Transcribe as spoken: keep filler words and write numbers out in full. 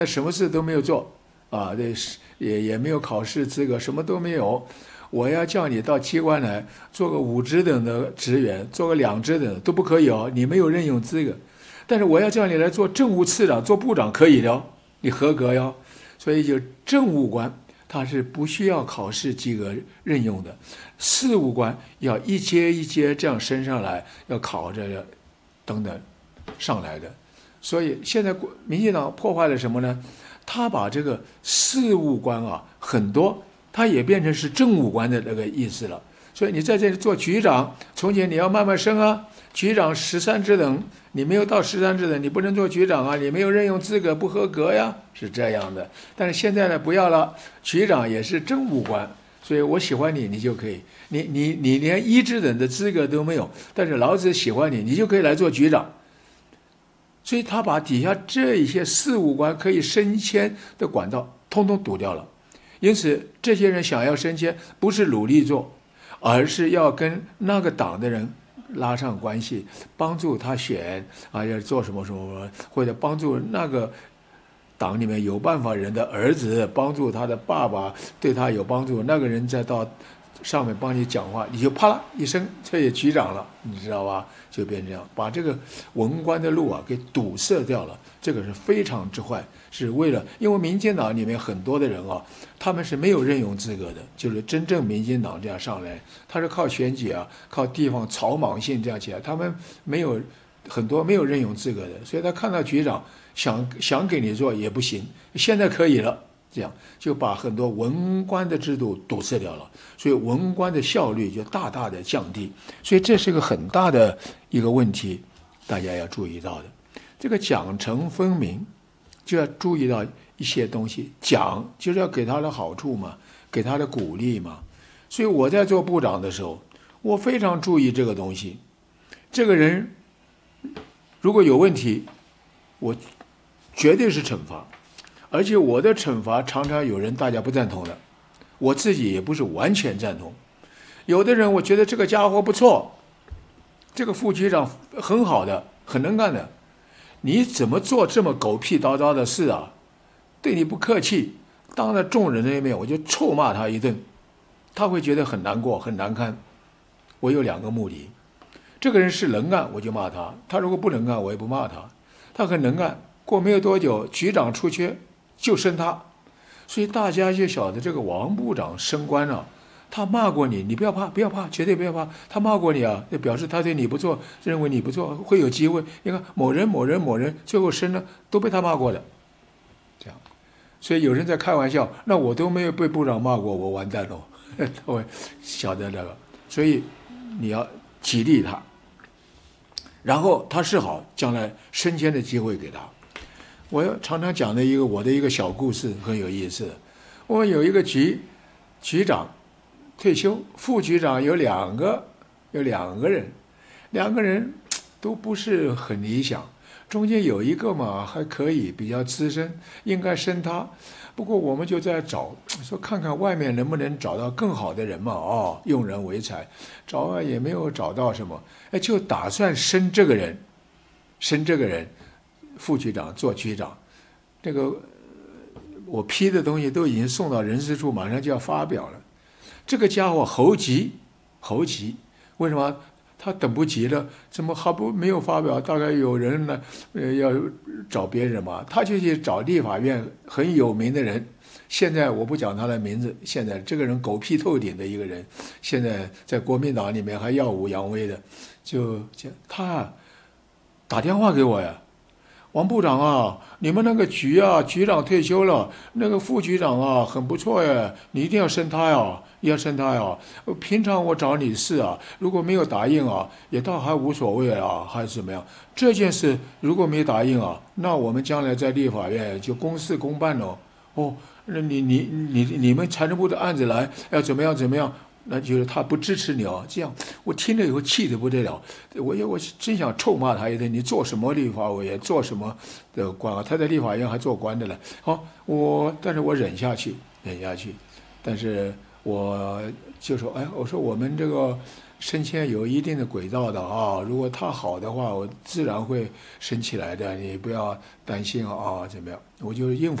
什么事都没有做啊，这也也没有考试资格，什么都没有。我要叫你到机关来做个五职等的职员，做个两职等都不可以哦，你没有任用资格。但是我要叫你来做政务次长、做部长可以的，你合格哟。所以就政务官他是不需要考试及格任用的，事务官要一阶一阶这样升上来，要考着等等上来的。所以现在民进党破坏了什么呢？他把这个事务官啊很多，他也变成是政务官的那个意思了。所以你在这里做局长，从前你要慢慢升啊，局长十三职等，你没有到十三职等，你不能做局长啊，你没有任用资格，不合格呀，是这样的。但是现在呢，不要了，局长也是政务官，所以我喜欢你，你就可以，你你你连一职等的资格都没有，但是老子喜欢你，你就可以来做局长。所以他把底下这一些事务官可以升迁的管道通通堵掉了。因此这些人想要升迁，不是努力做，而是要跟那个党的人拉上关系，帮助他选啊，要做什么什么什么，或者帮助那个党里面有办法人的儿子，帮助他的爸爸对他有帮助，那个人再到上面帮你讲话，你就啪啦一声，这也局长了，你知道吧？就变这样，把这个文官的路啊给堵塞掉了，这个是非常之坏，是为了，因为民进党里面很多的人啊，他们是没有任用资格的，就是真正民进党这样上来，他是靠选举啊，靠地方草莽性这样起来，他们没有很多没有任用资格的，所以他看到局长想想给你做也不行，现在可以了。这样就把很多文官的制度堵塞掉了，所以文官的效率就大大的降低，所以这是个很大的一个问题，大家要注意到的。这个奖惩分明，就要注意到一些东西，奖就是要给他的好处嘛，给他的鼓励嘛。所以我在做部长的时候，我非常注意这个东西。这个人如果有问题，我绝对是惩罚。而且我的惩罚常常有人大家不赞同的，我自己也不是完全赞同。有的人我觉得这个家伙不错，这个副局长很好的，很能干的，你怎么做这么狗屁叨叨的事啊？对你不客气，当着众人的面我就臭骂他一顿，他会觉得很难过很难堪。我有两个目的，这个人是能干我就骂他，他如果不能干我也不骂他。他很能干，过没有多久局长出缺就升他，所以大家就晓得这个王部长升官了、啊，他骂过你，你不要怕，不要怕，绝对不要怕。他骂过你啊，就表示他对你不错，认为你不错，会有机会。你看某人、某人、某人最后升了，都被他骂过的，这样。所以有人在开玩笑，那我都没有被部长骂过，我完蛋了。他会晓得这个，所以你要激励他，然后他是好，将来升迁的机会给他。我常常讲的一个我的一个小故事很有意思。我们有一个局局长退休，副局长有两个，有两个人，两个人都不是很理想。中间有一个嘛还可以，比较资深，应该升他。不过我们就在找，说看看外面能不能找到更好的人嘛。哦，用人为才，找啊也没有找到什么，哎，就打算升这个人，升这个人。副局长做局长，这个我批的东西都已经送到人事处，马上就要发表了。这个家伙猴急，猴急，为什么？他等不及了，怎么还不没有发表？大概有人呢，呃，要找别人嘛，他就去找立法院很有名的人。现在我不讲他的名字，现在这个人狗屁透顶的一个人，现在在国民党里面还耀武扬威的，就他打电话给我呀。王部长啊，你们那个局啊，局长退休了，那个副局长啊，很不错耶，你一定要升他呀，要升他呀。平常我找你事啊，如果没有答应啊，也倒还无所谓啊，还是怎么样？这件事如果没答应啊，那我们将来在立法院就公事公办了。哦，那你你你你们财政部的案子来，要怎么样怎么样？那就是他不支持你哦，这样我听了以后气得不得了，我我真想臭骂他一顿。你做什么立法委员，做什么的官啊？他在立法院还做官的了。好，我但是我忍下去，忍下去。但是我就说，哎，我说我们这个升迁有一定的轨道的啊，如果他好的话，我自然会升起来的，你不要担心啊，怎么样？我就应付。